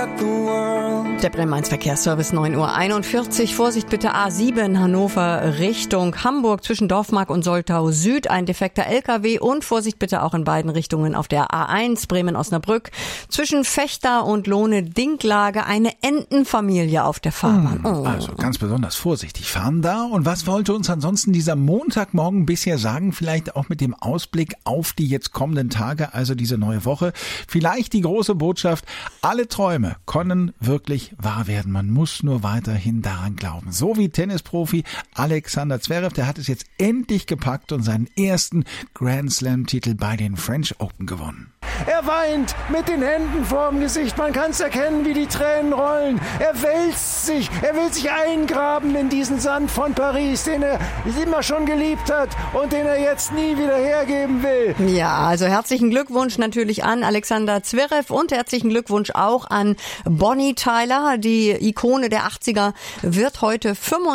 the world. Der Bremen 1 Verkehrsservice 9:41 Uhr. Vorsicht bitte A7 Hannover Richtung Hamburg zwischen Dorfmark und Soltau Süd. Ein defekter LKW und Vorsicht bitte auch in beiden Richtungen auf der A1 Bremen-Osnabrück zwischen Fechter und Lohne-Dinklage eine Entenfamilie auf der Fahrbahn. Also ganz besonders vorsichtig fahren da. Und was wollte uns ansonsten dieser Montagmorgen bisher sagen? Vielleicht auch mit dem Ausblick auf die jetzt kommenden Tage, also diese neue Woche. Vielleicht die große Botschaft, alle Träume können wirklich wahr werden. Man muss nur weiterhin daran glauben. So wie Tennisprofi Alexander Zverev, der hat es jetzt endlich gepackt und seinen ersten Grand Slam-Titel bei den French Open gewonnen. Er weint mit den Händen vorm Gesicht. Man kann es erkennen, wie die Tränen rollen. Er wälzt sich. Er will sich eingraben in diesen Sand von Paris, den er immer schon geliebt hat und den er jetzt nie wieder hergeben will. Ja, also herzlichen Glückwunsch natürlich an Alexander Zverev und herzlichen Glückwunsch auch an Bonnie Tyler. Die Ikone der 80er wird heute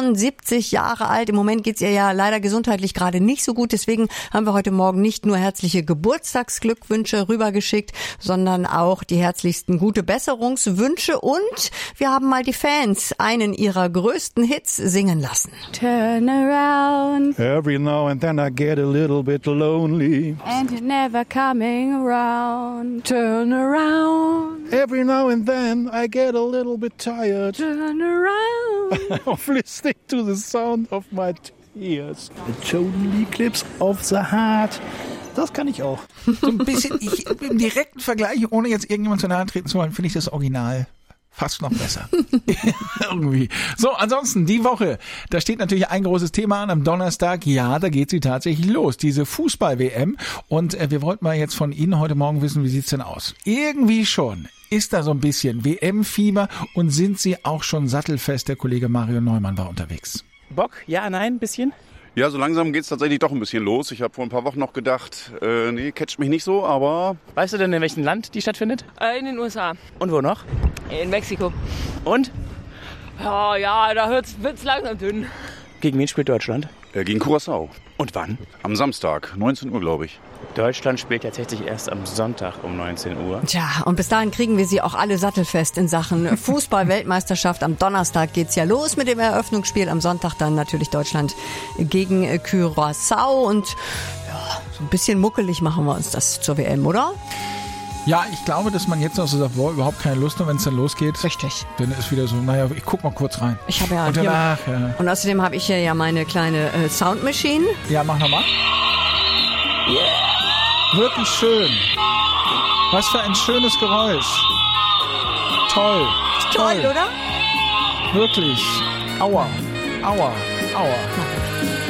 75 Jahre alt. Im Moment geht's ihr ja leider gesundheitlich gerade nicht so gut. Deswegen haben wir heute Morgen nicht nur herzliche Geburtstagsglückwünsche rübergeschickt, sondern auch die herzlichsten gute Besserungswünsche. Und wir haben mal die Fans einen ihrer größten Hits singen lassen. Turn around. Every now and then I get a little bit lonely. And you're never coming around. Turn around. Every now and then I get a little bit tired. Turn around. Of listening to the sound of my tears. The total eclipse of the heart. Das kann ich auch. So ein bisschen, im direkten Vergleich, ohne jetzt irgendjemand zu nahe treten zu wollen, finde ich das Original fast noch besser. Irgendwie. So, ansonsten, die Woche, da steht natürlich ein großes Thema an am Donnerstag. Ja, da geht sie tatsächlich los, diese Fußball-WM. Und wir wollten mal jetzt von Ihnen heute Morgen wissen, wie sieht's denn aus? Irgendwie schon. Ist da so ein bisschen WM-Fieber und sind Sie auch schon sattelfest? Der Kollege Mario Neumann war unterwegs. Bock? Ja, nein, bisschen? Ja, so langsam geht's tatsächlich doch ein bisschen los. Ich habe vor ein paar Wochen noch gedacht, nee, catcht mich nicht so, aber... Weißt du denn, in welchem Land die stattfindet? In den USA. Und wo noch? In Mexiko. Und? Ja, da wird's langsam dünn. Gegen wen spielt Deutschland? Gegen Curaçao. Und wann? Am Samstag, 19 Uhr, glaube ich. Deutschland spielt tatsächlich erst am Sonntag um 19 Uhr. Tja, und bis dahin kriegen wir sie auch alle sattelfest in Sachen Fußball-Weltmeisterschaft. Am Donnerstag geht's ja los mit dem Eröffnungsspiel. Am Sonntag dann natürlich Deutschland gegen Curaçao. Und ja, so ein bisschen muckelig machen wir uns das zur WM, oder? Ja, ich glaube, dass man jetzt noch so sagt, boah, überhaupt keine Lust, und wenn es dann losgeht, richtig, dann ist wieder so, naja, ich guck mal kurz rein. Ich habe ja und danach, ja. Und außerdem habe ich hier ja meine kleine Soundmaschine. Ja, mach nochmal. Yeah. Wirklich schön. Was für ein schönes Geräusch. Toll. Toll, oder? Wirklich. Aua. Aua. Aua.